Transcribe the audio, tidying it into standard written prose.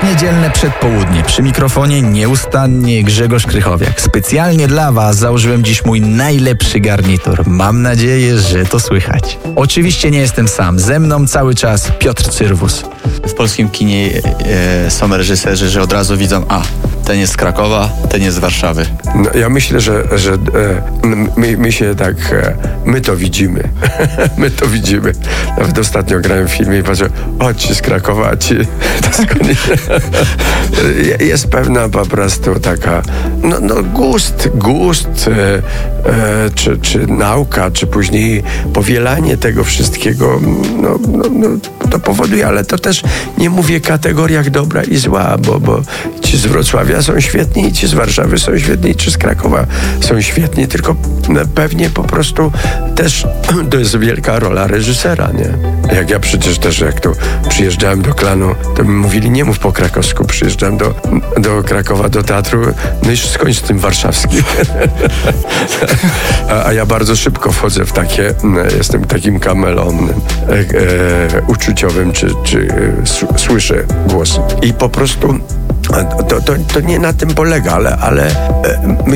Niedzielne przedpołudnie. Przy mikrofonie nieustannie Grzegorz Krychowiak. Specjalnie dla Was założyłem dziś mój najlepszy garnitur. Mam nadzieję, że to słychać. Oczywiście nie jestem sam. Ze mną cały czas Piotr Cyrwus. W polskim kinie są reżyserzy, że od razu widzą, ten jest z Krakowa, ten jest z Warszawy. No, ja myślę, że my się tak, my to widzimy. My to widzimy. Nawet ostatnio grałem w filmie i patrzę, ci z Krakowa, a ci skądś. Jest pewna po prostu taka, gust, czy nauka, czy później powielanie tego wszystkiego, to powoduje, ale to też nie mówię w kategoriach dobra i zła, bo ci z Wrocławia są świetni, i ci z Warszawy są świetni, czy z Krakowa są świetni, tylko pewnie po prostu też to jest wielka rola reżysera, nie? Jak ja przecież też, jak tu przyjeżdżałem do Klanu, to mi mówili, nie mów po krakowsku, przyjeżdżałem do Krakowa, do teatru, no i skończ z tym warszawskim. A ja bardzo szybko wchodzę w takie, jestem takim kameleonem uczuciowym, czy słyszę głos. I po prostu to nie na tym polega, ale